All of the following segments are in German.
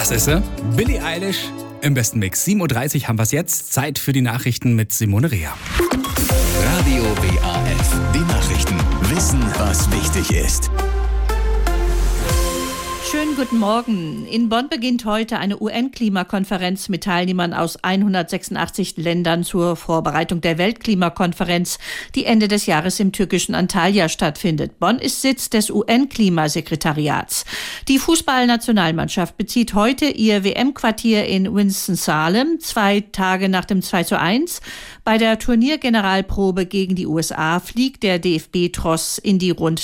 Das ist sie. Billie Eilish im besten Mix. 7.30 Uhr haben wir es jetzt. Zeit für die Nachrichten mit Simone Rea. Radio WAF. Die Nachrichten. Wissen, was wichtig ist. Schönen guten Morgen. In Bonn beginnt heute eine UN-Klimakonferenz mit Teilnehmern aus 186 Ländern zur Vorbereitung der Weltklimakonferenz, die Ende des Jahres im türkischen Antalya stattfindet. Bonn ist Sitz des UN-Klimasekretariats. Die Fußballnationalmannschaft bezieht heute ihr WM-Quartier in Winston-Salem, 2 Tage nach dem 2:1. Bei der Turniergeneralprobe gegen die USA fliegt der DFB-Tross in die rund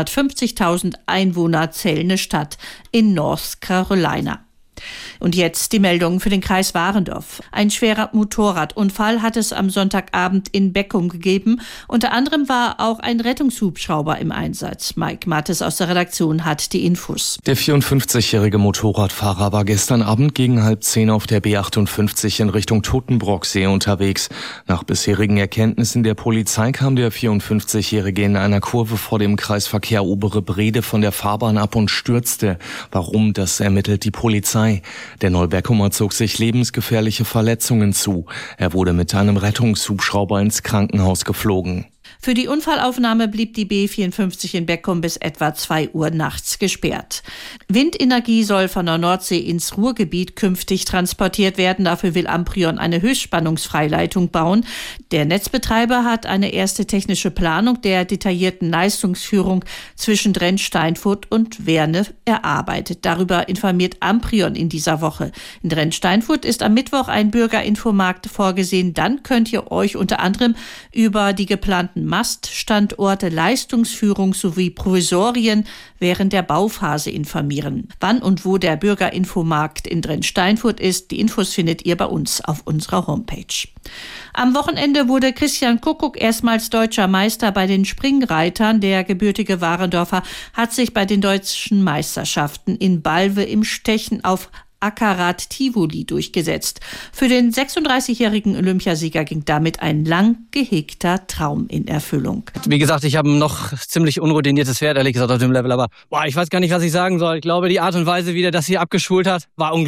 250.000 Einwohner zählende Stadt in North Carolina. Und jetzt die Meldung für den Kreis Warendorf. Ein schwerer Motorradunfall hat es am Sonntagabend in Beckum gegeben. Unter anderem war auch ein Rettungshubschrauber im Einsatz. Mike Mattes aus der Redaktion hat die Infos. Der 54-jährige Motorradfahrer war gestern Abend gegen 9:30 auf der B58 in Richtung Totenbrocksee unterwegs. Nach bisherigen Erkenntnissen der Polizei kam der 54-jährige in einer Kurve vor dem Kreisverkehr Obere Brede von der Fahrbahn ab und stürzte. Warum, das ermittelt die Polizei. Der Neubeckumer zog sich lebensgefährliche Verletzungen zu. Er wurde mit einem Rettungshubschrauber ins Krankenhaus geflogen. Für die Unfallaufnahme blieb die B54 in Beckum bis etwa 2 Uhr nachts gesperrt. Windenergie soll von der Nordsee ins Ruhrgebiet künftig transportiert werden. Dafür will Amprion eine Höchstspannungsfreileitung bauen. Der Netzbetreiber hat eine erste technische Planung der detaillierten Leistungsführung zwischen Drenn-Steinfurt und Werne erarbeitet. Darüber informiert Amprion in dieser Woche. In Drenn-Steinfurt ist am Mittwoch ein Bürgerinfomarkt vorgesehen. Dann könnt ihr euch unter anderem über die geplanten Maststandorte, Leistungsführung sowie Provisorien während der Bauphase informieren. Wann und wo der Bürgerinfomarkt in Drenn-Steinfurt ist, die Infos findet ihr bei uns auf unserer Homepage. Am Wochenende wurde Christian Kuckuck erstmals deutscher Meister bei den Springreitern. Der gebürtige Warendorfer hat sich bei den deutschen Meisterschaften in Balve im Stechen auf Akarat Tivoli durchgesetzt. Für den 36-jährigen Olympiasieger ging damit ein lang gehegter Traum in Erfüllung. Wie gesagt, ich habe ein noch ziemlich unroutiniertes Pferd, ehrlich gesagt, auf dem Level. Aber ich weiß gar nicht, was ich sagen soll. Ich glaube, die Art und Weise, wie der das hier abgeschult hat, war unglaublich.